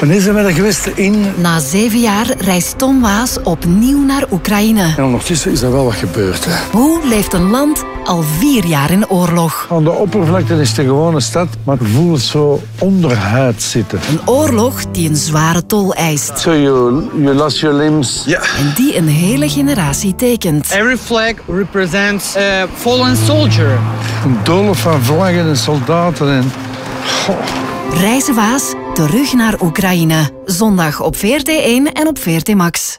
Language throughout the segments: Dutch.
Wanneer zijn we daar geweest? Na 7 jaar reist Tom Waas opnieuw naar Oekraïne. En ondertussen is er wel wat gebeurd. Hè. Hoe leeft een land al 4 jaar in oorlog? Aan de oppervlakte is het een gewone stad, maar je voelt het zo onderhuid zitten. Een oorlog die een zware tol eist. So you lost your limbs. Ja. En die een hele generatie tekent. Every flag represents a fallen soldier. Een doolhof van vlaggen en soldaten en... Reizen Waas terug naar Oekraïne. Zondag op VRT1 en op VRT Max.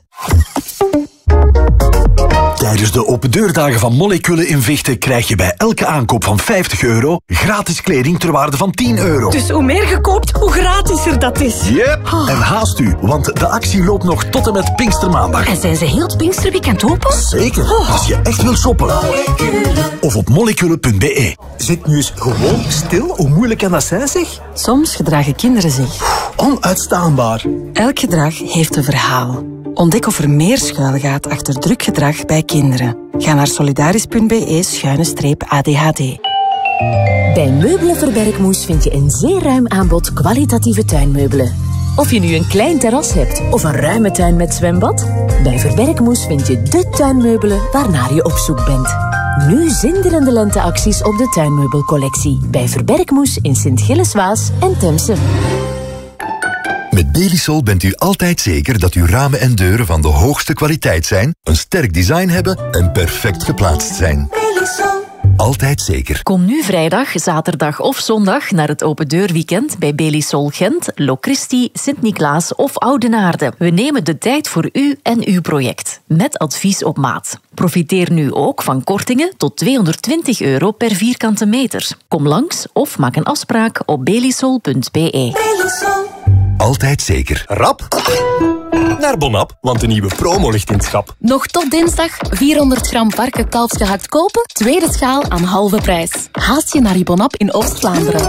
Tijdens de opendeurdagen van Moleculen in Vechten krijg je bij elke aankoop van €50 gratis kleding ter waarde van €10. Dus hoe meer je koopt, hoe gratiser dat is. Yep. En haast u, want de actie loopt nog tot en met Pinkstermaandag. En zijn ze heel het Pinksterweekend open? Zeker, als je echt wilt shoppen. Of op moleculen.be. Zit nu eens gewoon stil. Hoe moeilijk kan dat zijn, zeg? Soms gedragen kinderen zich. Onuitstaanbaar. Elk gedrag heeft een verhaal. Ontdek of er meer schuilgaat achter druk gedrag bij kinderen. Ga naar solidaris.be/ADHD. Bij Meubelen Verbergmoes vind je een zeer ruim aanbod kwalitatieve tuinmeubelen. Of je nu een klein terras hebt of een ruime tuin met zwembad, bij Verbergmoes vind je de tuinmeubelen waarnaar je op zoek bent. Nu zinderende lenteacties op de tuinmeubelcollectie bij Verbergmoes in Sint-Gilles-Waas en Temse. Met Belisol bent u altijd zeker dat uw ramen en deuren van de hoogste kwaliteit zijn, een sterk design hebben en perfect geplaatst zijn. Belisol. Altijd zeker. Kom nu vrijdag, zaterdag of zondag naar het opendeurweekend bij Belisol Gent, Locristi, Sint-Niklaas of Oudenaarde. We nemen de tijd voor u en uw project, met advies op maat. Profiteer nu ook van kortingen tot €220 per vierkante meter. Kom langs of maak een afspraak op belisol.be. Belisol. Altijd zeker. Rap naar Bonap, want de nieuwe promo ligt in het schap. Nog tot dinsdag 400 gram varken kalfsgehakt kopen, tweede schaal aan halve prijs. Haast je naar je Bonap in Oost-Vlaanderen.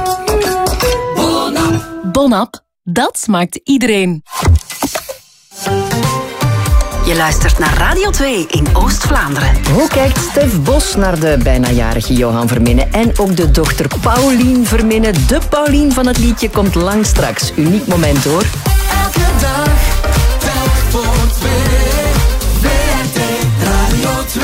Bonap, dat smaakt iedereen. Je luistert naar Radio 2 in Oost-Vlaanderen. Hoe kijkt Stef Bos naar de bijna jarige Johan Verminnen en ook de dochter Paulien Verminnen? De Paulien van het liedje komt lang straks. Uniek moment hoor. Elke dag, telk voor 2. VRT Radio 2.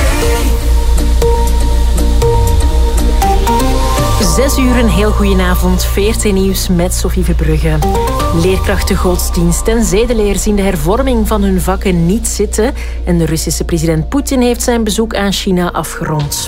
6 uur, een heel goedenavond. VRT Nieuws met Sophie Verbrugge. Leerkrachten godsdienst en zedeleer zien de hervorming van hun vakken niet zitten. En de Russische president Poetin heeft zijn bezoek aan China afgerond.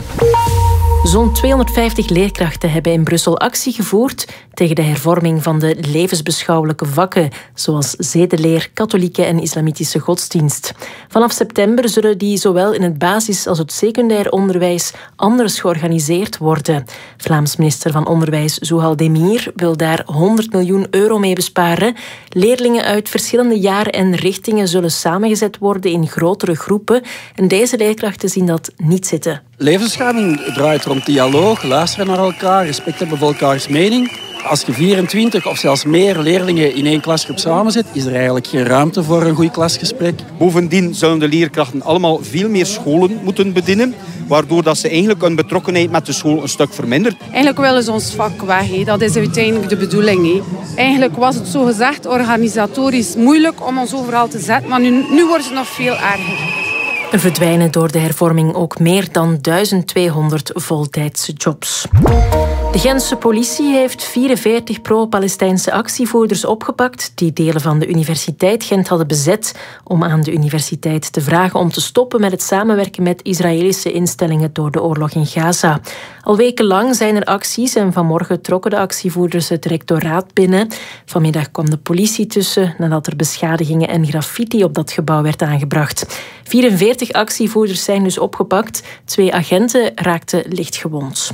Zo'n 250 leerkrachten hebben in Brussel actie gevoerd tegen de hervorming van de levensbeschouwelijke vakken, zoals zedeleer, katholieke en islamitische godsdienst. Vanaf september zullen die zowel in het basis- als het secundair onderwijs anders georganiseerd worden. Vlaams minister van Onderwijs Zouhal Demir wil daar €100 miljoen mee besparen. Leerlingen uit verschillende jaren en richtingen zullen samengezet worden in grotere groepen. En deze leerkrachten zien dat niet zitten. Levensbeschouwing draait rond dialoog, luisteren naar elkaar, respect hebben voor elkaars mening. Als je 24 of zelfs meer leerlingen in één klasgroep samenzet, is er eigenlijk geen ruimte voor een goed klasgesprek. Bovendien zullen de leerkrachten allemaal veel meer scholen moeten bedienen, waardoor dat ze eigenlijk hun betrokkenheid met de school een stuk vermindert. Eigenlijk willen ze ons vak weg. He. Dat is uiteindelijk de bedoeling. He. Eigenlijk was het zo gezegd organisatorisch moeilijk om ons overal te zetten, maar nu wordt het nog veel erger. Er verdwijnen door de hervorming ook meer dan 1200 voltijdse jobs. De Gentse politie heeft 44 pro-Palestijnse actievoerders opgepakt die delen van de Universiteit Gent hadden bezet om aan de universiteit te vragen om te stoppen met het samenwerken met Israëlische instellingen door de oorlog in Gaza. Al wekenlang zijn er acties en vanmorgen trokken de actievoerders het rectoraat binnen. Vanmiddag kwam de politie tussen nadat er beschadigingen en graffiti op dat gebouw werd aangebracht. 44 actievoerders zijn dus opgepakt. 2 agenten raakten lichtgewond.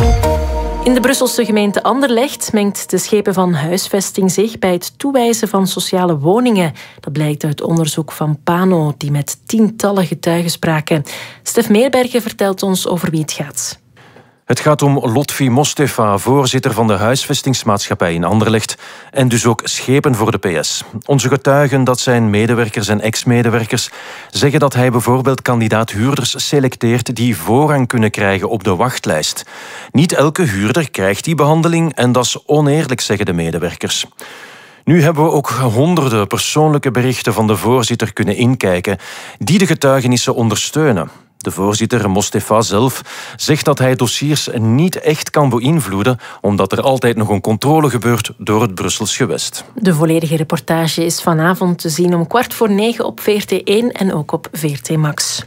In de Brusselse gemeente Anderlecht mengt de schepen van huisvesting zich bij het toewijzen van sociale woningen. Dat blijkt uit onderzoek van Pano, die met tientallen getuigen spraken. Stef Meerbergen vertelt ons over wie het gaat. Het gaat om Lotfi Mostefa, voorzitter van de huisvestingsmaatschappij in Anderlecht en dus ook schepen voor de PS. Onze getuigen, dat zijn medewerkers en ex-medewerkers, zeggen dat hij bijvoorbeeld kandidaat-huurders selecteert die voorrang kunnen krijgen op de wachtlijst. Niet elke huurder krijgt die behandeling en dat is oneerlijk, zeggen de medewerkers. Nu hebben we ook honderden persoonlijke berichten van de voorzitter kunnen inkijken die de getuigenissen ondersteunen. De voorzitter, Mostefa zelf, zegt dat hij dossiers niet echt kan beïnvloeden, omdat er altijd nog een controle gebeurt door het Brussels gewest. De volledige reportage is vanavond te zien om 9:15 op VRT1 en ook op VRT Max.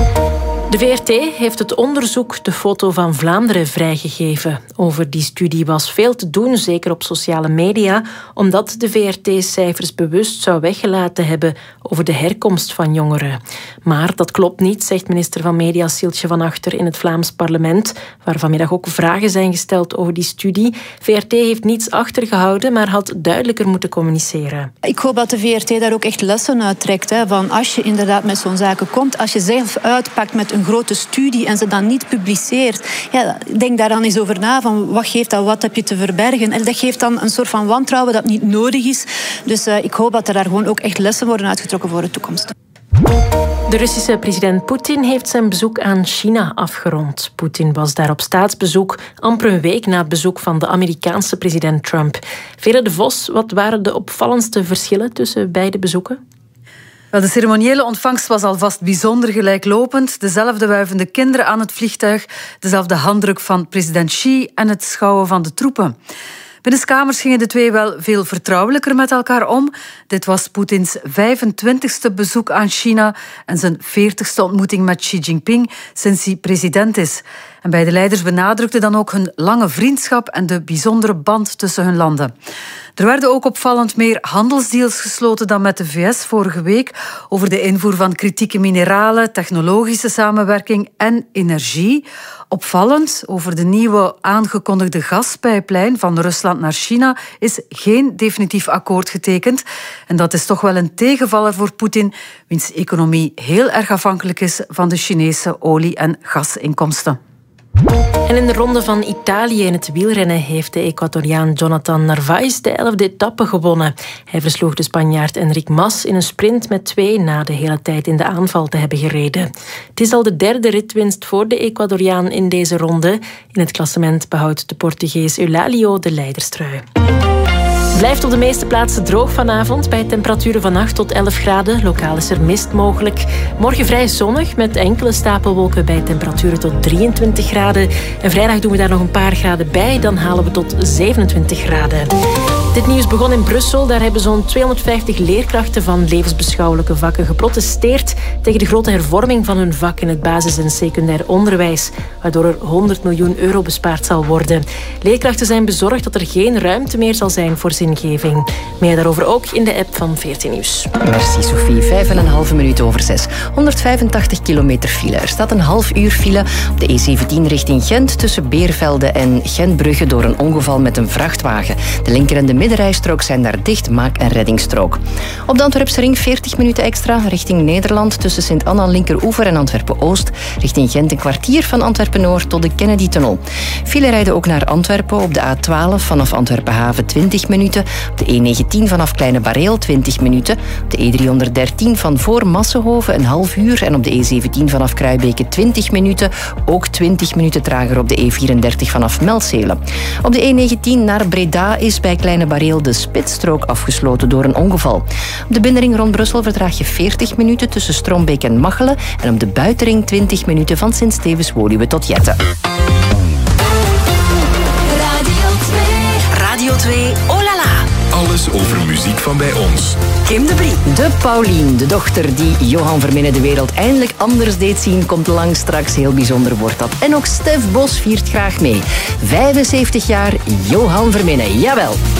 De VRT heeft het onderzoek De Foto van Vlaanderen vrijgegeven. Over die studie was veel te doen, zeker op sociale media, omdat de VRT cijfers bewust zou weggelaten hebben over de herkomst van jongeren. Maar dat klopt niet, zegt minister van Media Sieltje van Achter in het Vlaams parlement, waar vanmiddag ook vragen zijn gesteld over die studie. VRT heeft niets achtergehouden, maar had duidelijker moeten communiceren. Ik hoop dat de VRT daar ook echt lessen uit trekt. Van als je inderdaad met zo'n zaken komt, als je zelf uitpakt met een grote studie en ze dan niet publiceert, denk daar dan eens over na van wat geeft dat, wat heb je te verbergen. En dat geeft dan een soort van wantrouwen dat niet nodig is. Dus ik hoop dat er daar gewoon ook echt lessen worden uitgetrokken voor de toekomst. De Russische president Poetin heeft zijn bezoek aan China afgerond. Poetin was daar op staatsbezoek, amper een week na het bezoek van de Amerikaanse president Trump. Vera de Vos, wat waren de opvallendste verschillen tussen beide bezoeken? Wel, de ceremoniële ontvangst was alvast bijzonder gelijklopend. Dezelfde wuivende kinderen aan het vliegtuig, dezelfde handdruk van president Xi en het schouwen van de troepen. Binnenskamers gingen de twee wel veel vertrouwelijker met elkaar om. Dit was Poetins 25e bezoek aan China en zijn 40e ontmoeting met Xi Jinping sinds hij president is. En beide leiders benadrukten dan ook hun lange vriendschap en de bijzondere band tussen hun landen. Er werden ook opvallend meer handelsdeals gesloten dan met de VS vorige week over de invoer van kritieke mineralen, technologische samenwerking en energie. Opvallend, over de nieuwe aangekondigde gaspijplijn van Rusland naar China is geen definitief akkoord getekend. En dat is toch wel een tegenvaller voor Poetin, wiens economie heel erg afhankelijk is van de Chinese olie- en gasinkomsten. En in de ronde van Italië in het wielrennen heeft de Ecuadoriaan Jonathan Narvaez de 11e etappe gewonnen. Hij versloeg de Spanjaard Enric Mas in een sprint met 2 na de hele tijd in de aanval te hebben gereden. Het is al de 3e ritwinst voor de Ecuadoriaan in deze ronde. In het klassement behoudt de Portugees Eulalio de leiderstrui. Het blijft op de meeste plaatsen droog vanavond bij temperaturen van 8 tot 11 graden. Lokaal is er mist mogelijk. Morgen vrij zonnig met enkele stapelwolken bij temperaturen tot 23 graden. En vrijdag doen we daar nog een paar graden bij. Dan halen we tot 27 graden. Dit nieuws begon in Brussel. Daar hebben zo'n 250 leerkrachten van levensbeschouwelijke vakken geprotesteerd tegen de grote hervorming van hun vak in het basis- en secundair onderwijs, waardoor er 100 miljoen euro bespaard zal worden. Leerkrachten zijn bezorgd dat er geen ruimte meer zal zijn voor zingeving. Meer daarover ook in de app van 14 Nieuws. Merci Sophie, 5,5 minuten over 6. 185 kilometer file. Er staat een half uur file op de E17 richting Gent tussen Beervelde en Gentbrugge door een ongeval met een vrachtwagen. De linker en de middenrijstrook zijn daar dicht, maak een reddingsstrook. Op de Antwerpse ring 40 minuten extra richting Nederland tussen Sint-Anna Linkeroever en Antwerpen-Oost. Richting Gent een kwartier van Antwerpen-Noord tot de Kennedy-tunnel. File rijden ook naar Antwerpen op de A12 vanaf Antwerpen-Haven 20 minuten. Op de E19 vanaf Kleine Bareel 20 minuten. Op de E313 van voor Massenhoven een half uur. En op de E17 vanaf Kruibeke 20 minuten. Ook 20 minuten trager op de E34 vanaf Melzele. Op de E19 naar Breda is bij Kleine Bareel de spitsstrook afgesloten door een ongeval. Op de binnenring rond Brussel vertraag je 40 minuten tussen Strombeek en Machelen. En op de buitenring 20 minuten van Sint-Stevens-Woluwe tot Jette. Radio 2, oh la la. Alles over muziek van bij ons. Kim de Brie. De Paulien, de dochter die Johan Verminnen de wereld eindelijk anders deed zien, komt lang straks. Heel bijzonder wordt dat. En ook Stef Bos viert graag mee. 75 jaar Johan Verminnen, jawel.